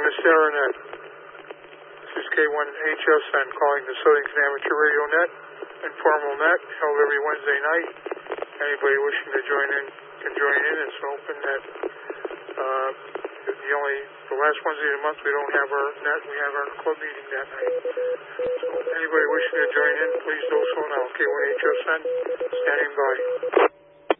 on the Saranet. This is K1HSN calling the Southington Amateur Radio Net, informal net, held every Wednesday night. Anybody wishing to join in can join in. It's open at the last Wednesday of the month we don't have our net. We have our club meeting that night. So anybody wishing to join in, please do so now. K1HSN, standing by.